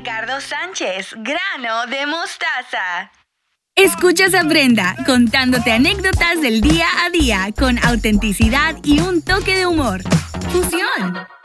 Ricardo Sánchez, grano de mostaza. Escuchas a Brenda contándote anécdotas del día a día con autenticidad y un toque de humor. ¡Fusión!